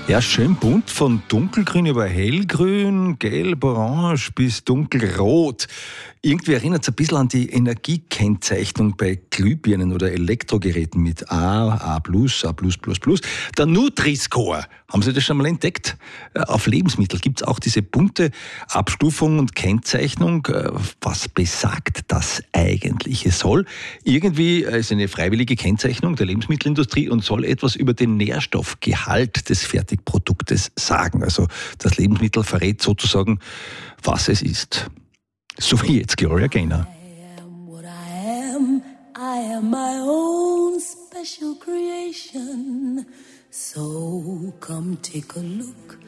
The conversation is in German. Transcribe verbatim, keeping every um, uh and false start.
Ja, schön bunt, von dunkelgrün über hellgrün, gelb, orange bis dunkelrot. Irgendwie erinnert es ein bisschen an die Energiekennzeichnung bei Glühbirnen oder Elektrogeräten mit A, A+, A+++. Der Nutri-Score, haben Sie das schon mal entdeckt? Auf Lebensmittel gibt es auch diese bunte Abstufung und Kennzeichnung. Was besagt das eigentlich? Es soll irgendwie, es ist eine freiwillige Kennzeichnung der Lebensmittelindustrie und soll etwas über den Nährstoffgehalt des Fertigproduktes sagen. Also das Lebensmittel verrät sozusagen, was es ist. So wie jetzt Gloria Gaynor. I am what I am. I am my own special creation. So come take a look